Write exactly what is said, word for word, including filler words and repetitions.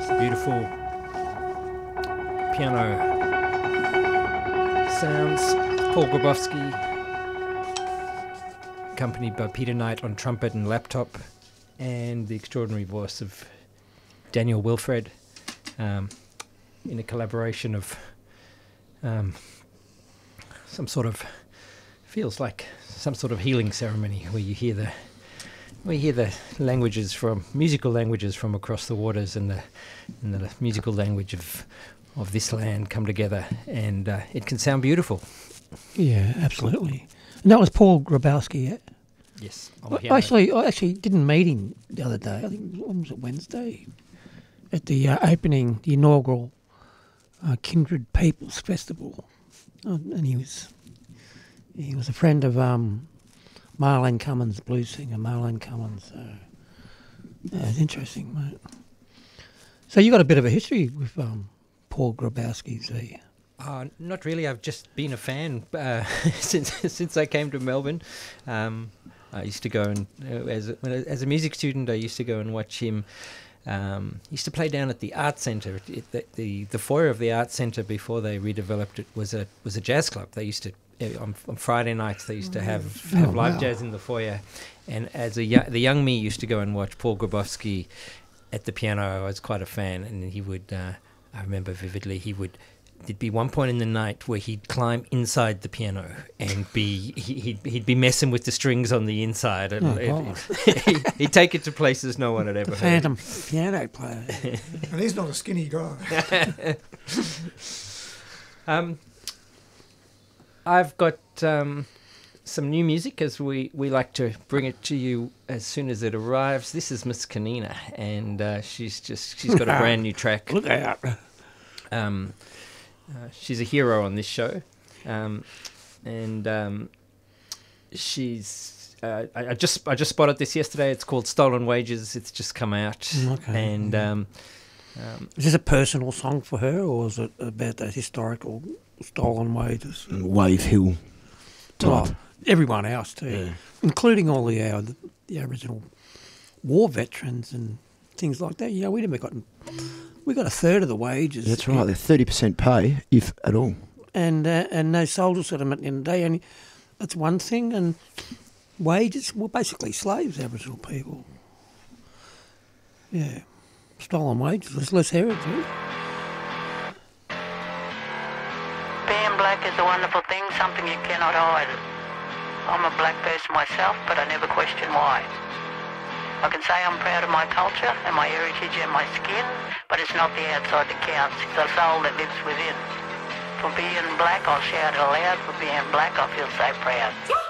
It's the beautiful piano sounds. Paul Grabowski, accompanied by Peter Knight on trumpet and laptop, and the extraordinary voice of Daniel Wilfred, um, in a collaboration of um, some sort of, feels like some sort of healing ceremony where you hear the we hear the languages from musical languages from across the waters and the and the musical language of of this land come together, and uh, it can sound beautiful. Yeah, absolutely. And that was Paul Grabowski. Yeah? Yes. Well, actually, I actually didn't meet him the other day. I think when was it Wednesday at the uh, opening, the inaugural uh, Kindred Peoples Festival, uh, and he was he was a friend of um, Marlene Cummins, blues singer Marlene Cummins. So yeah, it's interesting, mate. So you got a bit of a history with um, Paul Grabowski, Z. Uh, not really. I've just been a fan uh, since since I came to Melbourne. Um, I used to go and uh, as a, when I, as a music student, I used to go and watch him. Um, he used to play down at the Art Centre. It, the, the the foyer of the Art Centre before they redeveloped it was a was a jazz club. They used to uh, on, on Friday nights they used to have, have Oh, live wow. jazz in the foyer, and as a yo- the young me used to go and watch Paul Grabowski at the piano. I was quite a fan, and he would. Uh, I remember vividly. He would. There'd be one point in the night where he'd climb inside the piano and be he, he'd he'd be messing with the strings on the inside, and Oh, it, God. it, he'd, he'd take it to places no one had ever The heard. phantom piano player. And he's not a skinny guy. um, I've got um, some new music, as we, we like to bring it to you as soon as it arrives. This is Miss Kanina, and uh, she's just she's got a brand new track. Look out. Um, uh, she's a hero on this show, um, and um, she's. Uh, I, I just I just spotted this yesterday. It's called "Stolen Wages." It's just come out, Okay, and yeah. um, um, Is this a personal song for her, or is it about that historical stolen wages? Wave Hill type. Oh, everyone else too, Yeah. including all the, uh, the the Aboriginal war veterans and things like that. You know, we never got we got a third of the wages. That's right, they're thirty percent pay, if at all. And uh, and no soldiers got them at the end of the day. And that's one thing. And wages, well, basically slaves, Aboriginal people. Yeah, stolen wages. There's less heritage. Being black is a wonderful thing, something you cannot hide. I'm a black person myself, but I never question why. I can say I'm proud of my culture and my heritage and my skin, but it's not the outside that counts, it's the soul that lives within. For being black, I'll shout it aloud. For being black, I feel so proud.